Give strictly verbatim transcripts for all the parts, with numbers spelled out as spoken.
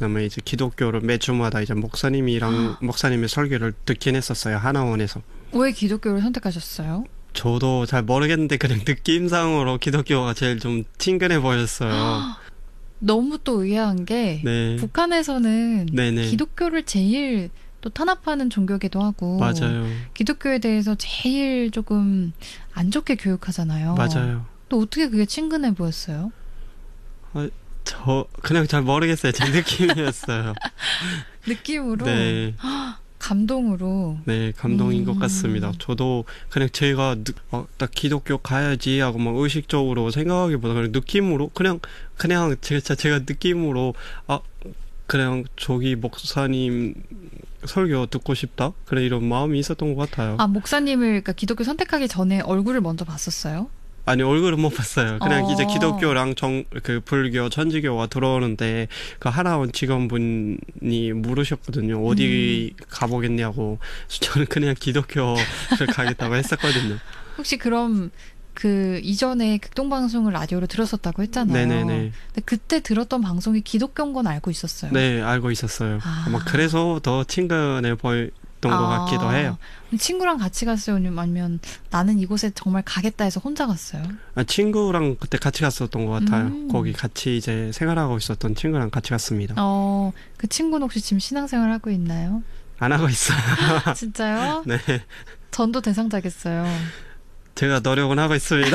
그다음에 이제 기독교를 매주마다 이제 목사님이랑 목사님의 설교를 듣긴 했었어요. 하나원에서. 왜 기독교를 선택하셨어요? 저도 잘 모르겠는데 그냥 느낌상으로 기독교가 제일 좀 친근해 보였어요. 너무 또 의아한 게 네. 북한에서는 네네. 기독교를 제일 또 탄압하는 종교기도 하고 맞아요. 기독교에 대해서 제일 조금 안 좋게 교육하잖아요. 맞아요. 또 어떻게 그게 친근해 보였어요? 아, 저 그냥 잘 모르겠어요. 제 느낌이었어요. 느낌으로? 네. 감동으로? 네, 감동인 음. 것 같습니다. 저도 그냥 제가 느, 어, 딱 기독교 가야지 하고 막 의식적으로 생각하기보다 그냥 느낌으로 그냥 그냥 제가 제가 느낌으로 아 그냥 저기 목사님 설교 듣고 싶다? 그래 이런 마음이 있었던 것 같아요. 아, 목사님을 그러니까 기독교 선택하기 전에 얼굴을 먼저 봤었어요? 아니 얼굴은 못 봤어요. 그냥 어. 이제 기독교랑 정 그 불교 천주교가 들어오는데 그 하나원 직원분이 물으셨거든요. 어디 음. 가보겠냐고. 저는 그냥 기독교를 가겠다고 했었거든요. 혹시 그럼 그 이전에 극동방송을 라디오로 들었었다고 했잖아요. 네네네. 근데 그때 들었던 방송이 기독교인 건 알고 있었어요? 네, 알고 있었어요. 아. 아마 그래서 더 친근해 보였던 것 아. 같기도 해요. 친구랑 같이 갔어요? 아니면 나는 이곳에 정말 가겠다 해서 혼자 갔어요? 아, 친구랑 그때 같이 갔었던 것 같아요. 음. 거기 같이 이제 생활하고 있었던 친구랑 같이 갔습니다. 어, 그 친구는 혹시 지금 신앙생활 하고 있나요? 안 하고 있어요. 진짜요? 네. 전도 대상자겠어요. 제가 노력은 하고 있습니다.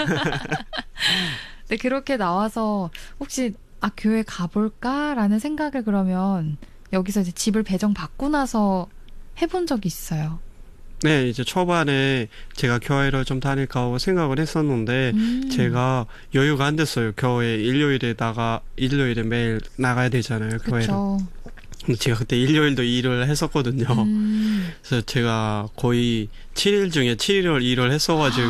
네, 그렇게 나와서 혹시 아, 교회 가볼까라는 생각을 그러면 여기서 이제 집을 배정 받고 나서 해본 적이 있어요? 네, 이제 초반에 제가 교회를 좀 다닐까 하고 생각을 했었는데, 음. 제가 여유가 안 됐어요. 교회 일요일에 나가, 일요일에 매일 나가야 되잖아요, 교회를. 그렇죠. 근데 제가 그때 일요일도 일을 했었거든요. 음. 그래서 제가 거의 칠 일 중에 칠 일을 일을 했어가지고,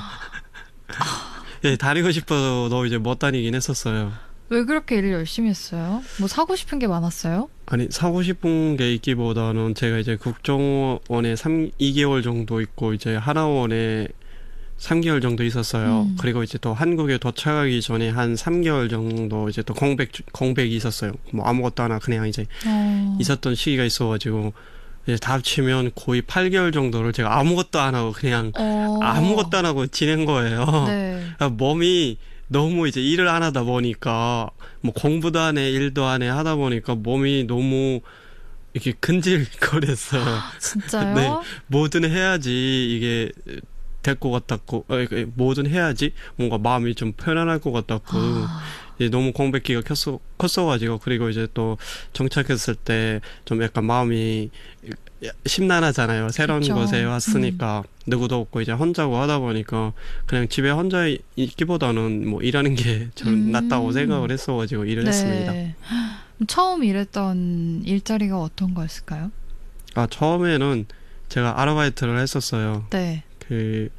예, 다니고 싶어도 이제 못 다니긴 했었어요. 왜 그렇게 일을 열심히 했어요? 뭐 사고 싶은 게 많았어요? 아니, 사고 싶은 게 있기보다는 제가 이제 국정원에 삼, 이 개월 정도 있고, 이제 하나원에 삼 개월 정도 있었어요. 음. 그리고 이제 또 한국에 도착하기 전에 한 삼 개월 정도 이제 또 공백, 공백이 있었어요. 뭐 아무것도 안 하고 그냥 이제 어. 있었던 시기가 있어가지고, 이제 다 합치면 거의 팔 개월 정도를 제가 아무것도 안 하고 그냥 어. 아무것도 안 하고 지낸 거예요. 네. 몸이 너무 이제 일을 안 하다 보니까 뭐 공부도 안 해, 일도 안 해 하다 보니까 몸이 너무 이렇게 근질거렸어요. 진짜요? 네, 뭐든 해야지 이게 될 것 같았고, 어, 뭐든 해야지 뭔가 마음이 좀 편안할 것 같았고, 아. 이제 너무 공백기가 컸어, 컸어가지고, 그리고 이제 또 정착했을 때 좀 약간 마음이 심란하잖아요. 새로운 그쵸. 곳에 왔으니까 음. 누구도 없고 이제 혼자고 하다 보니까 그냥 집에 혼자 있기보다는 뭐 일하는 게 저는 음. 낫다고 생각을 했어가지고 일을 네. 했습니다. 처음 일했던 일자리가 어떤 거였을까요? 아, 처음에는 제가 아르바이트를 했었어요. 네. 그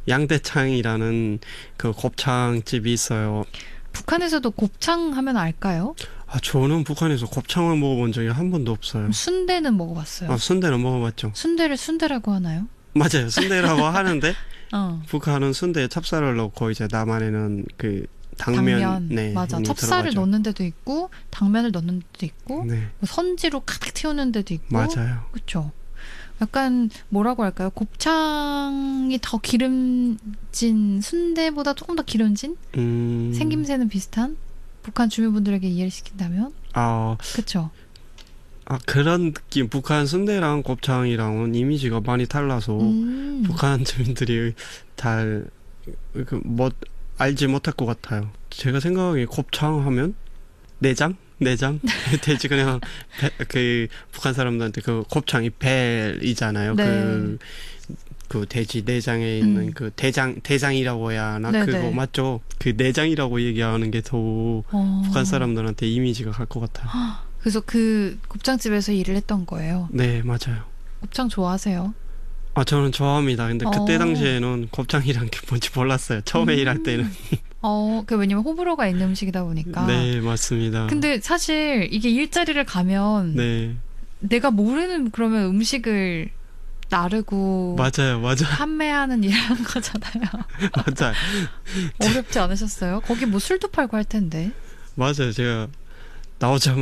양대창이라는 그 곱창집이 있어요. 북한에서도 곱창 하면 알까요? 아, 저는 북한에서 곱창을 먹어본 적이 한 번도 없어요. 순대는 먹어봤어요. 아, 순대는 먹어봤죠. 순대를 순대라고 하나요? 맞아요. 순대라고 하는데 어. 북한은 순대에 찹쌀을 넣고 이제 남한에는 그 당면, 당면. 네, 맞아. 이 찹쌀을 들어가죠. 넣는 데도 있고 당면을 넣는 데도 있고 네, 뭐 선지로 가득 튀우는 데도 있고. 맞아요. 그렇죠. 약간 뭐라고 할까요? 곱창이 더 기름진 순대보다 조금 더 기름진 음, 생김새는 비슷한 북한 주민분들에게 이해를 시킨다면 아, 그렇죠. 아 그런 느낌. 북한 순대랑 곱창이랑은 이미지가 많이 달라서 음. 북한 주민들이 잘 그 뭐 알지 못할 것 같아요. 제가 생각하기에 곱창 하면 내장? 내장? 돼지 그냥 배, 그 북한 사람들한테 그 곱창이 벨이잖아요. 네. 그, 그 돼지 내장에 있는 음. 그 대장 대장이라고 해야 하나? 네네. 그거 맞죠? 그 내장이라고 얘기하는 게 더 어. 북한 사람들한테 이미지가 갈 것 같아요. 그래서 그 곱창집에서 일을 했던 거예요. 네, 맞아요. 곱창 좋아하세요? 아, 저는 좋아합니다. 근데 그때 어. 당시에는 곱창이란 게 뭔지 몰랐어요. 처음에 음. 일할 때는. 어, 그 왜냐면 호불호가 있는 음식이다 보니까. 네, 맞습니다. 근데 사실 이게 일자리를 가면 네, 내가 모르는 그러면 음식을 나르고 맞아요, 맞아요, 판매하는 일을 한 거잖아요. 맞아요. 어렵지 않으셨어요? 거기 뭐 술도 팔고 할 텐데. 맞아요. 제가 나오자마자